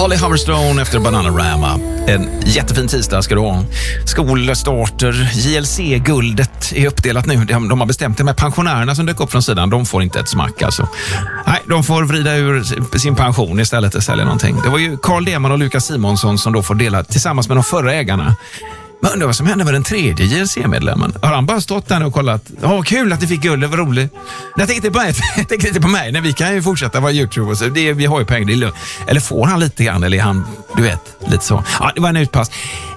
Holly Humberstone efter Bananarama. En jättefin tisdag ska du ha. Skolstarter, JLC-guldet är uppdelat nu. De har bestämt det med pensionärerna som dök upp från sidan. De får inte ett smack alltså. Nej, de får vrida ur sin pension istället att sälja någonting. Det var ju Carl Deman och Lukas Simonsson som då får dela tillsammans med de förra ägarna. Men undrar vad som hände med den tredje JLC-medlemmen. Har han bara stått där och kollat? Kul att ni fick guld, det var roligt. Jag tänkte inte på mig. Nej, vi kan ju fortsätta vara YouTubers. Vi har ju pengar. Eller får han lite grann? Eller är han, du vet, lite så. Ja, det var en utpass.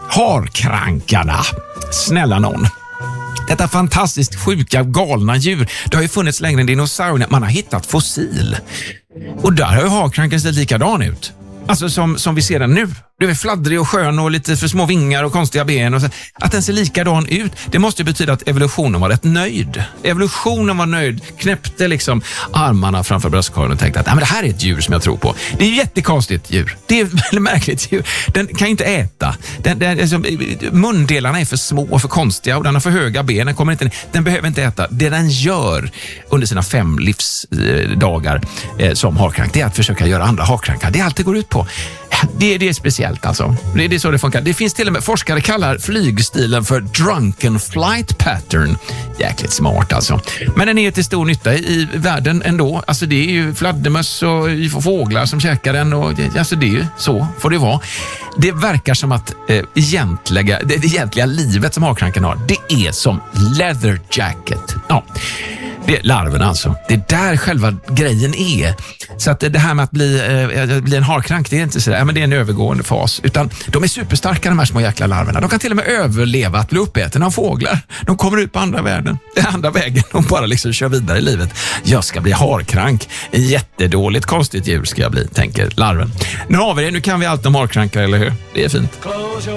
Harkrankarna. Snälla någon. Detta fantastiskt sjuka, galna djur. Det har ju funnits längre än dinosaurierna. Man har hittat fossil. Och där har ju harkranken sett likadan ut. Alltså som vi ser den nu. Du är fladdrig och skön och lite för små vingar och konstiga ben. Och så. Att den ser likadan ut, det måste betyda att evolutionen var rätt nöjd. Evolutionen var nöjd, knäppte liksom armarna framför bröstkorgen och tänkte att det här är ett djur som jag tror på. Det är ett jättekonstigt djur. Det är ett väldigt märkligt djur. Den kan inte äta. Mundelarna är för små och för konstiga och den har för höga ben. Den behöver inte äta. Det den gör under sina 5 livsdagar som harkrank, det är att försöka göra andra harkrankar. Det allt det går ut på. Det är speciellt alltså. Det är så det funkar. Det finns till och med, forskare kallar flygstilen för drunken flight pattern. Jäkligt smart alltså. Men den är till stor nytta i världen ändå. Alltså det är ju fladdermöss och fåglar som käkar den. Och alltså det är ju så får det vara. Det verkar som att det egentliga livet som harkranken har, det är som leather jacket. Ja. Det är larven alltså. Det är där själva grejen är. Så att det här med att bli en harkrank, det är inte sådär, men det är en övergående fas. Utan de är superstarka de här små jäkla larverna. De kan till och med överleva att bli uppäten av fåglar. De kommer ut på andra vägen. De bara liksom kör vidare i livet. Jag ska bli harkrank. En jättedåligt konstigt djur ska jag bli, tänker larven. Nu har vi det. Nu kan vi allt om harkrankar, eller hur? Det är fint.